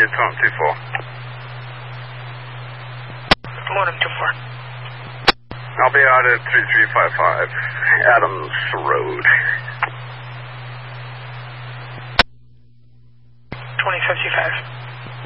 Daytona 24. Morning, 24. I'll be out at 3355 Adams Road. 2055.